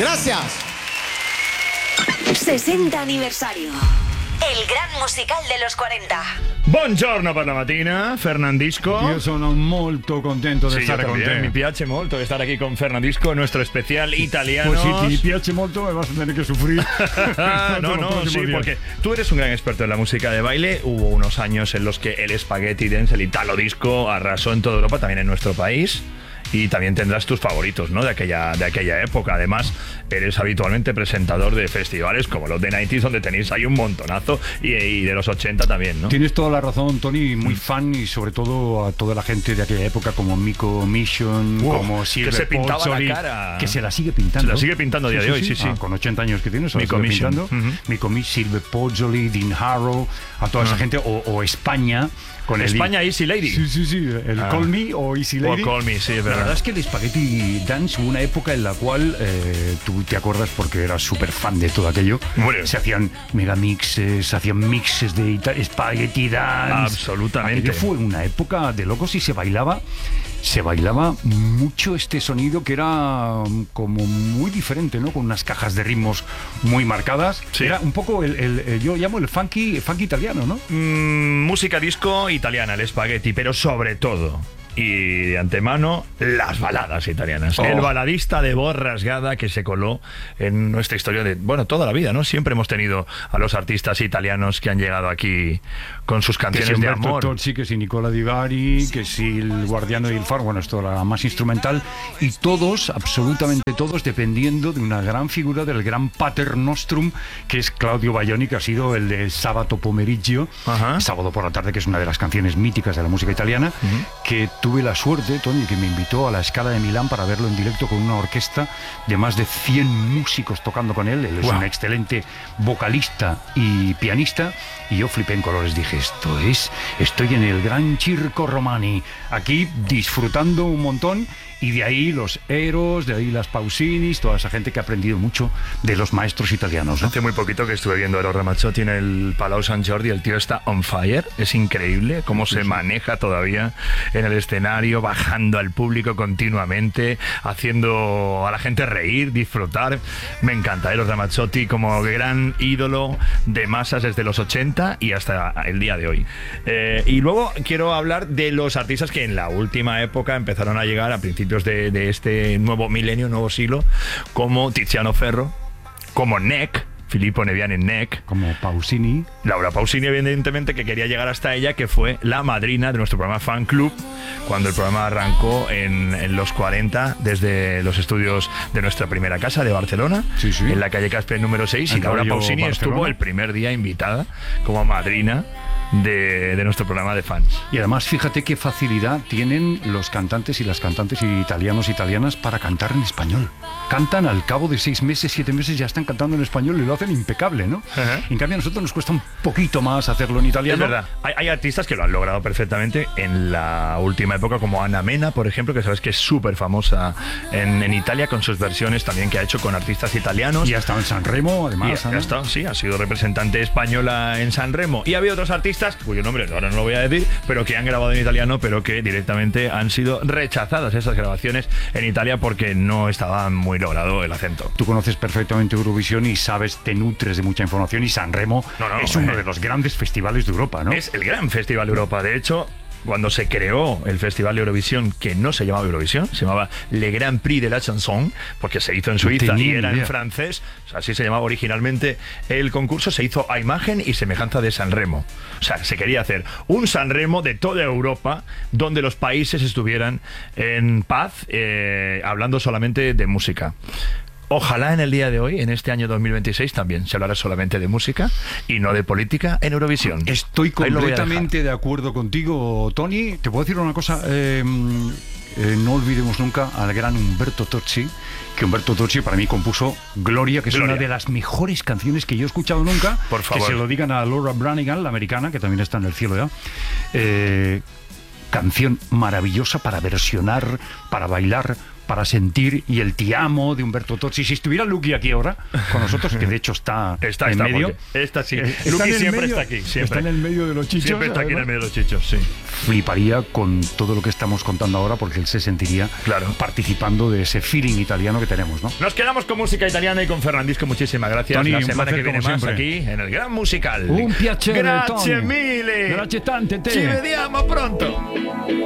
Gracias. 60 aniversario. El gran musical de los 40. Buongiorno per la mattina, Fernandisco. Io sono molto contento di stare con te. Mi piace molto estar aquí con Fernandisco, nuestro especial italiano. Pues si ti piace molto me vas a tener que sufrir. No, sí, porque tú eres un gran experto en la música de baile. Hubo unos años en los que el spaghetti dance, el italo disco, arrasó en toda Europa, también en nuestro país. Y también tendrás tus favoritos, ¿no? de aquella época. Además, eres habitualmente presentador de festivales como los de 90s, donde tenéis ahí un montonazo, y de los 80 también, ¿no? Tienes toda la razón, Tony. Muy fan, y sobre todo a toda la gente de aquella época, como Miko Mission, como Silver que se pintaba Pozzoli, la cara. que se la sigue pintando. Se la sigue pintando a día de hoy, sí. Con 80 años que tienes, Miko Mission. Pintando. Miko Mission, Silver Pozzoli, Dean Harrow, a toda esa gente, o España. Con España Easy Lady. Sí. El Call Me o Easy Lady. O Call Me, sí, es verdad. La verdad es que el Spaghetti Dance hubo una época en la cual tú te acuerdas, porque eras súper fan de todo aquello. Bueno. Se hacían megamixes, se hacían mixes de Spaghetti Dance. Absolutamente. Aquello fue una época de locos y se bailaba mucho este sonido que era como muy diferente, ¿no? Con unas cajas de ritmos muy marcadas. Sí. Era un poco yo llamo el funky italiano, ¿no? Música disco italiana, el spaghetti, pero sobre todo, y de antemano, las baladas italianas. El baladista de voz rasgada que se coló en nuestra historia de, toda la vida, ¿no? Siempre hemos tenido a los artistas italianos que han llegado aquí con sus canciones de amor. Tozzi, que si Nicola Di Bari, que si el Guardiano y el Faro, esto era más instrumental, y todos, absolutamente todos, dependiendo de una gran figura del gran Pater Nostrum, que es Claudio Baglioni, que ha sido el de Sabato Pomeriggio, Sábado por la tarde, que es una de las canciones míticas de la música italiana, que tuve la suerte, Tony, que me invitó a la Scala de Milán para verlo en directo con una orquesta de más de 100 músicos tocando con él. Él es un excelente vocalista y pianista, y yo flipé en colores. Dije, estoy en el Gran Circo Romani, aquí disfrutando un montón. Y de ahí los Eros, de ahí las Pausinis, toda esa gente que ha aprendido mucho de los maestros italianos, ¿no? Hace muy poquito que estuve viendo a Eros Ramazzotti en el Palau Sant Jordi. El tío está on fire. Es increíble cómo se maneja todavía en el escenario, bajando al público continuamente, haciendo a la gente reír, disfrutar. Me encanta Eros Ramazzotti como gran ídolo de masas desde los 80 y hasta el día de hoy. Y luego quiero hablar de los artistas que en la última época empezaron a llegar a principios de este nuevo milenio, nuevo siglo, como Tiziano Ferro, como Neck, Filippo Neviani en Neck, como Pausini, Laura Pausini, evidentemente, que quería llegar hasta ella, que fue la madrina de nuestro programa Fan Club cuando el programa arrancó en los 40 desde los estudios de nuestra primera casa de Barcelona, en la calle Caspe número 6, y Laura Pausini estuvo el primer día invitada como madrina de nuestro programa de fans. Y además, fíjate qué facilidad tienen los cantantes y las cantantes italianas para cantar en español. Cantan al cabo de 6 meses, 7 meses, ya están cantando en español y lo hacen impecable, ¿no? En cambio, a nosotros nos cuesta un poquito más hacerlo en italiano. Es verdad. Hay artistas que lo han logrado perfectamente en la última época, como Anna Mena, por ejemplo, que sabes que es súper famosa en Italia, con sus versiones también que ha hecho con artistas italianos. Y ha estado en Sanremo, además. Ha sido representante española en Sanremo. Y había otros artistas, cuyo nombre ahora no lo voy a decir, pero que han grabado en italiano, pero que directamente han sido rechazadas esas grabaciones en Italia porque no estaba muy logrado el acento. Tú conoces perfectamente Eurovisión y sabes, te nutres de mucha información, y Sanremo es uno de los grandes festivales de Europa, ¿no? Es el gran festival de Europa. De hecho, cuando se creó el Festival de Eurovisión, que no se llamaba Eurovisión, se llamaba Le Grand Prix de la Chanson, porque se hizo en Suiza y era en francés, así se llamaba originalmente el concurso, se hizo a imagen y semejanza de Sanremo. O sea, se quería hacer un Sanremo de toda Europa, donde los países estuvieran en paz, hablando solamente de música. Ojalá en el día de hoy, en este año 2026, también se hablará solamente de música y no de política en Eurovisión. Estoy completamente de acuerdo contigo, Tony. Te puedo decir una cosa, no olvidemos nunca al gran Umberto Tozzi, que Umberto Tozzi para mí compuso Gloria, que es una de las mejores canciones que yo he escuchado nunca. Por favor. Que se lo digan a Laura Branigan, la americana, que también está en el cielo ya. Canción maravillosa para versionar, para bailar para sentir, y el Ti amo de Umberto Tozzi. Si estuviera Lucky aquí ahora con nosotros, que de hecho está en medio. Esta sí. Está Lucky en el siempre medio, está aquí. Siempre. Está en el medio de los chichos. Siempre está aquí en el además. medio de los chichos, sí. Fliparía con todo lo que estamos contando ahora, porque él se sentiría participando de ese feeling italiano que tenemos, ¿no? Nos quedamos con música italiana y con Fernandisco. Muchísimas gracias. Tony, la un semana placer, que viene como más siempre. aquí en el Gran Musical. Un piacere, Grazie Tony. mille. Grazie tante, te. Ci vediamo pronto.